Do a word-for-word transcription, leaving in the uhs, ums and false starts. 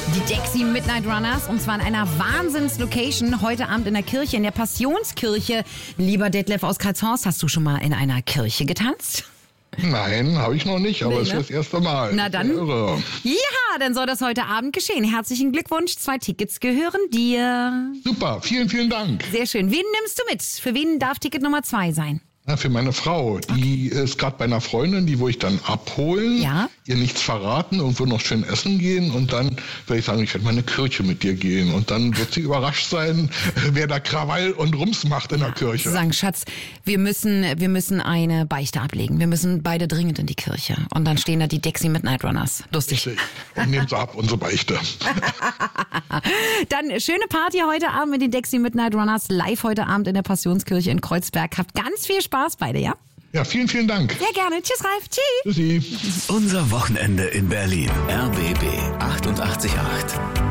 Die Dexy Midnight Runners, und zwar in einer Wahnsinns-Location, heute Abend in der Kirche, in der Passionskirche. Lieber Detlef aus Karlshorst, hast du schon mal in einer Kirche getanzt? Nein, habe ich noch nicht, aber Nee, es ne? ist das erste Mal. Na dann. Irre. Ja, dann soll das heute Abend geschehen. Herzlichen Glückwunsch, zwei Tickets gehören dir. Super, vielen, vielen Dank. Sehr schön. Wen nimmst du mit? Für wen darf Ticket Nummer zwei sein? Ja, für meine Frau, die ist gerade bei einer Freundin, die will ich dann abholen, Ja. ihr nichts verraten, irgendwo noch schön essen gehen und dann werde ich sagen, ich werde mal in eine Kirche mit dir gehen und dann wird sie überrascht sein, wer da Krawall und Rums macht in der Kirche. Sagen, Schatz, wir müssen, wir müssen eine Beichte ablegen. Wir müssen beide dringend in die Kirche. Und dann stehen da die Dexy Midnight Runners. Lustig. Richtig. Und nehmen sie ab, unsere Beichte. Dann schöne Party heute Abend mit den Dexy Midnight Runners. Live heute Abend in der Passionskirche in Kreuzberg. Habt ganz viel Spaß beide, ja? Ja, vielen, vielen Dank. Sehr gerne. Tschüss, Ralf. Tschüss. Tschüssi. Unser Wochenende in Berlin. R B B achtundachtzig Komma acht.